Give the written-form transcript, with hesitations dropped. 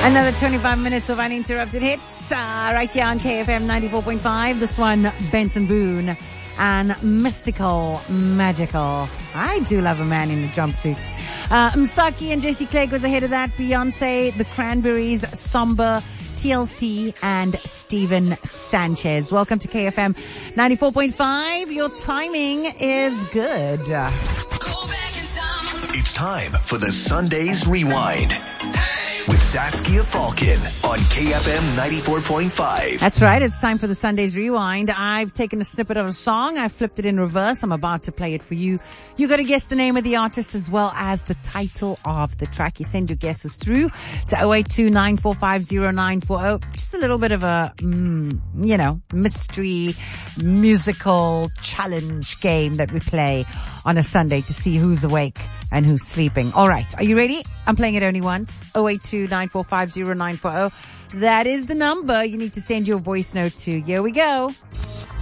Another 25 minutes of uninterrupted hits right here on KFM 94.5. This one, Benson Boone and Mystical Magical. I do love a man in a jumpsuit. Msaki and Jesse Clegg was ahead of that. Beyonce, The Cranberries, Somber, TLC, and Steven Sanchez. Welcome to KFM 94.5. Your timing is good. It's time for the Sundays Rewind with Saskia Falcon on KFM 94.5. That's right. It's time for the Sundays Rewind. I've taken a snippet of a song. I flipped it in reverse. I'm about to play it for you. You got to guess the name of the artist as well as the title of the track. You send your guesses through to 082-945-0940. Just a little bit of a, mystery musical challenge game that we play on a Sunday to see who's awake and who's sleeping. All right. Are you ready? I'm playing it only once. 082-945-0940. That is the number you need to send your voice note to. Here we go.